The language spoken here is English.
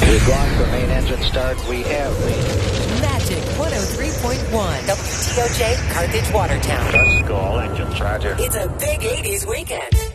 We've gone for main engine start. We have the Magic 103.1 WTOJ Carthage Watertown. Let's go, all engines. Roger. It's a big 80s weekend.